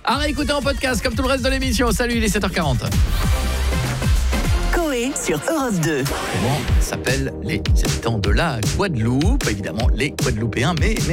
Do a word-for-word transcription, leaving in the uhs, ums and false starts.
À réécouter en podcast comme tout le reste de l'émission. Salut, il est sept heures quarante. Coé sur Europe deux. Comment s'appellent les habitants de la Guadeloupe? Évidemment, les Guadeloupéens, mais... mais